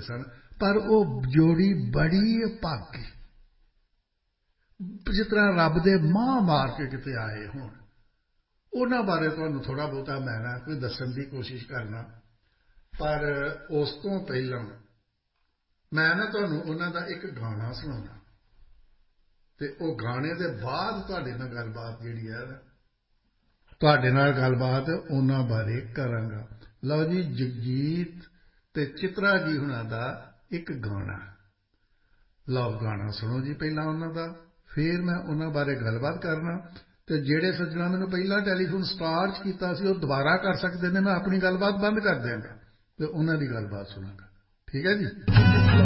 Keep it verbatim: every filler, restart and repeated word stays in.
सन, पर वो जोड़ी बड़ी भागी, जिस तरह रब दे मां मार के किते आए होण। उन्हां बारे तुहानूं थोड़ा बहुता मैं ना कोई दस्सण दी कोशिश करना, पर उस तो पहलां मैं ना तुहानूं उन्हां दा एक गाना सुणाउणा, ते वो गाने दे बाद तुहाडे नाल गलबात जिहड़ी है ना, तुहाडे नाल गलबात उन्हां बारे करांगा। लो जी, जगजीत ते चित्रा जी हुणां दा एक गाना, लो गाना सुनो जी पहलां उन्हां दा, फिर मैं उन्हां बारे गलबात करना। ते जिहड़े सज्जणा मैनूं पहलां टैलीफोन स्टार्ट कीता सी, वो दोबारा कर सकदे ने, मैं अपनी गलबात बंद कर दिआंगा ते उन्हां दी गलबात सुणांगा। ठीक है जी।